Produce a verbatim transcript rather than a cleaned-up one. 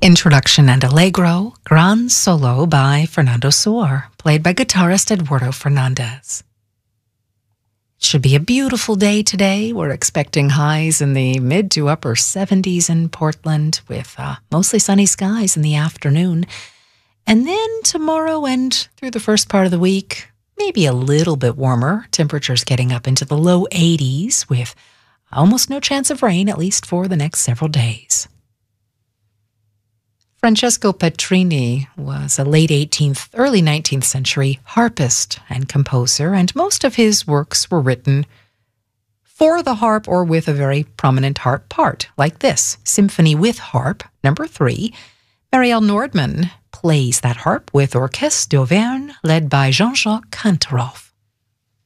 Introduction and Allegro, Gran Solo by Fernando Suar, played by guitarist Eduardo Fernandez. It should be a beautiful day today. We're expecting highs in the mid to upper seventies in Portland, with uh, mostly sunny skies in the afternoon. And then tomorrow and through the first part of the week, maybe a little bit warmer. Temperatures getting up into the low eighties, with almost no chance of rain, at least for the next several days. Francesco Petrini was a late eighteenth, early nineteenth century harpist and composer, and most of his works were written for the harp or with a very prominent harp part, like this, Symphony with Harp, number three. Marielle Nordman plays that harp with Orchestre d'Auvergne, led by Jean-Jacques Kantorov.